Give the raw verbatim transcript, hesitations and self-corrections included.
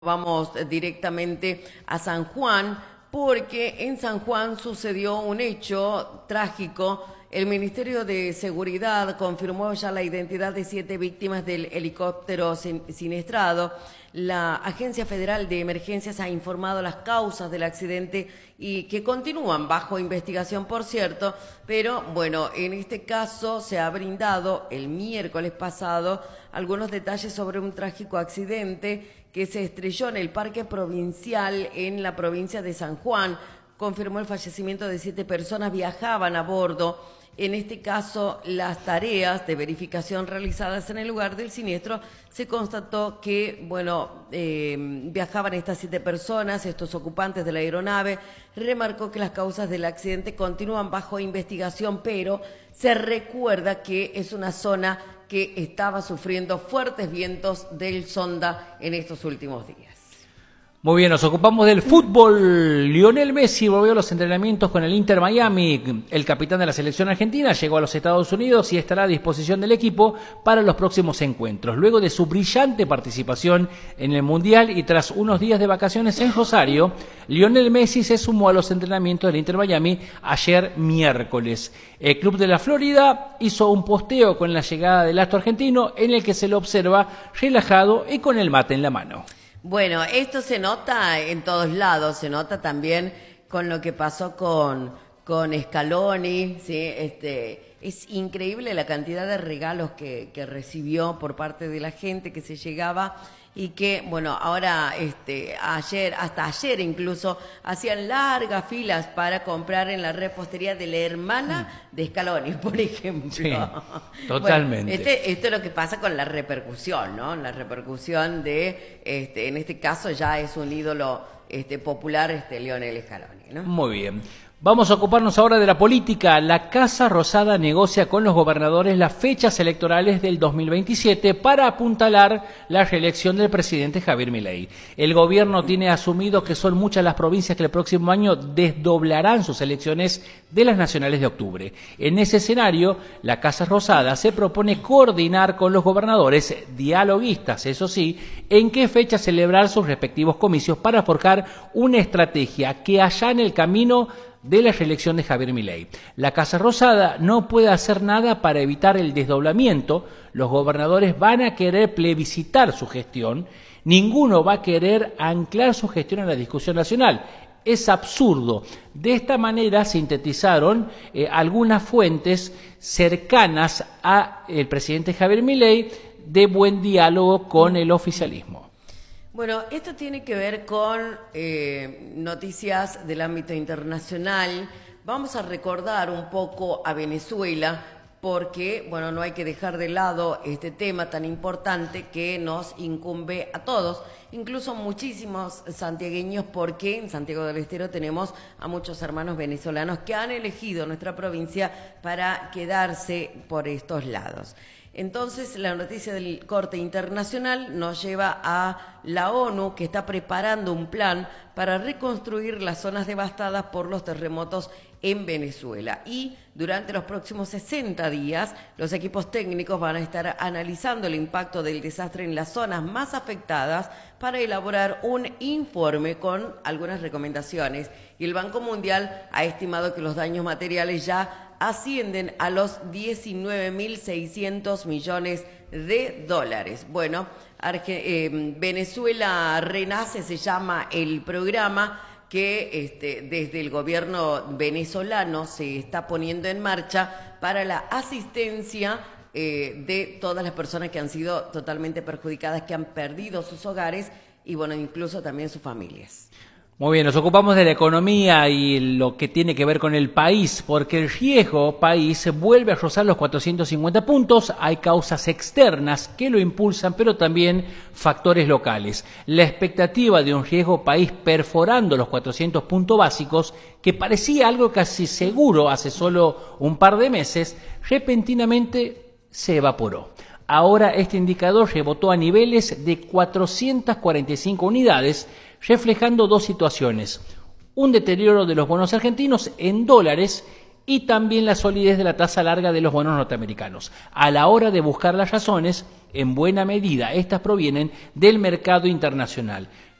Vamos directamente a San Juan, porque en San Juan sucedió un hecho trágico. El Ministerio de Seguridad confirmó ya la identidad de siete víctimas del helicóptero sin- siniestrado. La Agencia Federal de Emergencias ha informado las causas del accidente y que continúan bajo investigación, por cierto, pero bueno, en este caso se ha brindado el miércoles pasado algunos detalles sobre un trágico accidente que se estrelló en el Parque Provincial en la provincia de San Juan. Confirmó el fallecimiento de siete personas, viajaban a bordo. En este caso, las tareas de verificación realizadas en el lugar del siniestro, se constató que, bueno, eh, viajaban estas siete personas, estos ocupantes de la aeronave. Remarcó que las causas del accidente continúan bajo investigación, pero se recuerda que es una zona que estaba sufriendo fuertes vientos del Sonda en estos últimos días. Muy bien, nos ocupamos del fútbol. Lionel Messi volvió a los entrenamientos con el Inter Miami. El capitán de la selección argentina llegó a los Estados Unidos y estará a disposición del equipo para los próximos encuentros. Luego de su brillante participación en el Mundial y tras unos días de vacaciones en Rosario, Lionel Messi se sumó a los entrenamientos del Inter Miami ayer miércoles. El club de la Florida hizo un posteo con la llegada del astro argentino en el que se lo observa relajado y con el mate en la mano. Bueno, esto se nota en todos lados, se nota también con lo que pasó con, con Scaloni, ¿sí? Este, es increíble la cantidad de regalos que, que recibió por parte de la gente que se llegaba y que, bueno, ahora, este, ayer, hasta ayer incluso, hacían largas filas para comprar en la repostería de la hermana de Scaloni, por ejemplo. Sí, totalmente. Bueno, este, esto es lo que pasa con la repercusión, ¿no? La repercusión de, este, en este caso ya es un ídolo este, popular, este, Lionel Scaloni, ¿no? Muy bien. Vamos a ocuparnos ahora de la política. La Casa Rosada negocia con los gobernadores las fechas electorales del dos mil veintisiete para apuntalar la reelección del presidente Javier Milei. El gobierno tiene asumido que son muchas las provincias que el próximo año desdoblarán sus elecciones de las nacionales de octubre. En ese escenario, la Casa Rosada se propone coordinar con los gobernadores dialoguistas, eso sí, en qué fecha celebrar sus respectivos comicios para forjar una estrategia que allane el camino de la reelección de Javier Milei. La Casa Rosada no puede hacer nada para evitar el desdoblamiento. Los gobernadores van a querer plebiscitar su gestión. Ninguno va a querer anclar su gestión en la discusión nacional. Es absurdo. De esta manera sintetizaron eh, algunas fuentes cercanas al presidente Javier Milei de buen diálogo con el oficialismo. Bueno, esto tiene que ver con eh, noticias del ámbito internacional. Vamos a recordar un poco a Venezuela porque, bueno, no hay que dejar de lado este tema tan importante que nos incumbe a todos, incluso muchísimos santiagueños, porque en Santiago del Estero tenemos a muchos hermanos venezolanos que han elegido nuestra provincia para quedarse por estos lados. Entonces, la noticia del corte internacional nos lleva a la ONU, que está preparando un plan para reconstruir las zonas devastadas por los terremotos en Venezuela. Y durante los próximos sesenta días, los equipos técnicos van a estar analizando el impacto del desastre en las zonas más afectadas para elaborar un informe con algunas recomendaciones. Y el Banco Mundial ha estimado que los daños materiales ya ascienden a los diecinueve mil seiscientos millones de dólares. Bueno, Arge- eh, Venezuela Renace se llama el programa que este, desde el gobierno venezolano se está poniendo en marcha para la asistencia eh, de todas las personas que han sido totalmente perjudicadas, que han perdido sus hogares y, bueno, incluso también sus familias. Muy bien, nos ocupamos de la economía y lo que tiene que ver con el país, porque el riesgo país vuelve a rozar los cuatrocientos cincuenta puntos. Hay causas externas que lo impulsan, pero también factores locales. La expectativa de un riesgo país perforando los cuatrocientos puntos básicos, que parecía algo casi seguro hace solo un par de meses, repentinamente se evaporó. Ahora este indicador rebotó a niveles de cuatrocientas cuarenta y cinco unidades, reflejando dos situaciones: un deterioro de los bonos argentinos en dólares y también la solidez de la tasa larga de los bonos norteamericanos. A la hora de buscar las razones, En buena medida, estas provienen del mercado internacional.